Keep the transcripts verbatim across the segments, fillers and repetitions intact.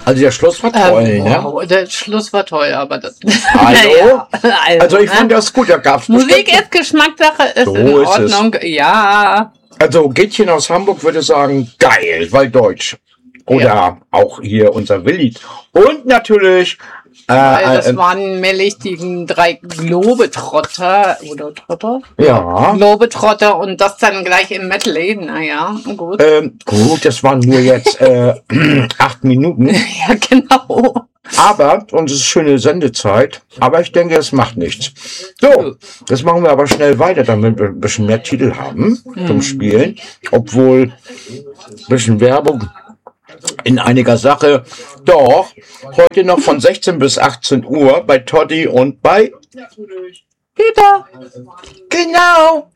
Also der Schluss war toll, ähm, ne? Wow, der Schluss war toll, aber das... Hallo? Naja, also, Also ich ne? fand das gut, da gab's Musik bestimmt- ist Geschmackssache, ist So in ist es. Ordnung. Ja, Also Gittchen aus Hamburg würde sagen, geil, weil deutsch. Oder Ja. auch hier unser Willi. Und natürlich... Äh, weil das äh, waren nämlich die drei Globetrotter, oder Trotter? ja. Globetrotter und das dann gleich im Medley, naja, gut. Ähm, gut, das waren nur jetzt äh, acht Minuten. Ja, genau. Aber, und es ist schöne Sendezeit, aber ich denke, es macht nichts. So, das machen wir aber schnell weiter, damit wir ein bisschen mehr Titel haben zum Spielen. Obwohl, ein bisschen Werbung in einiger Sache. Doch, heute noch von sechzehn bis achtzehn Uhr bei Toddy und bei Peter. Genau.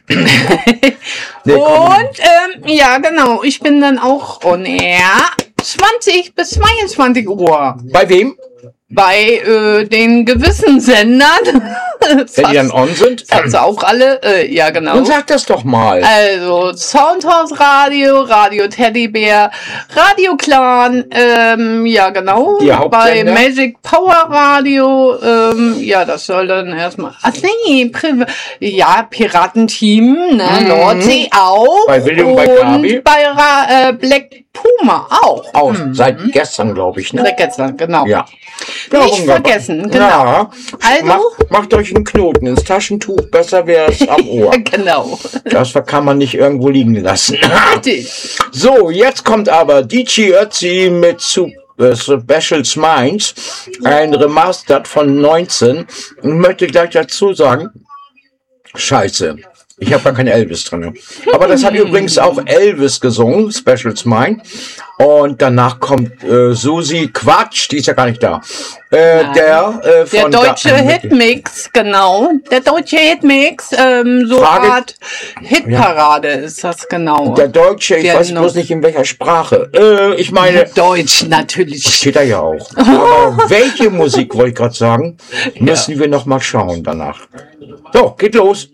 Nee, komm. Und, ähm, ja, genau, ich bin dann auch on air. zwanzig bis zweiundzwanzig Uhr. Bei wem? Bei äh, den gewissen Sendern. Wenn die dann on sind? Hast du auch alle? Äh, ja, genau. Dann sag das doch mal. Also Soundhouse Radio, Radio Teddybär, Radio Clan, ähm, ja genau. Die Bei Hauptsender? Magic Power Radio, ähm, ja, das soll dann erstmal. Ach nee, Pri ja, Piratenteam, ne, Mhm. Nordsee auch. Bei William, und bei Gabi? bei Ra äh, Black Puma auch. Auch seit gestern, glaube ich, ne? Seit gestern, genau. Ja. Nicht wunderbar. vergessen, genau. Ja. Also- Macht, macht euch einen Knoten ins Taschentuch, besser wär's am Ohr. Genau. Das kann man nicht irgendwo liegen lassen. Richtig. So, jetzt kommt aber D J Ötzi mit Su- äh, Special Minds, ein Remastered von neunzehn. Und möchte gleich dazu sagen, scheiße. Ich habe gar keinen Elvis drin. Aber das hat übrigens auch Elvis gesungen, Special Mind. Und danach kommt äh, Susi Quatsch, die ist ja gar nicht da. Äh, der äh, Der von deutsche Ga- Hitmix, genau. Der deutsche Hitmix, ähm, so Frage- Art Hitparade ist das, genau. Der Deutsche, ich Der weiß noch- bloß nicht in welcher Sprache. Äh, ich meine, Deutsch, natürlich. steht da ja auch. Aber welche Musik, wollte ich gerade sagen, müssen wir noch mal schauen danach. So, geht los.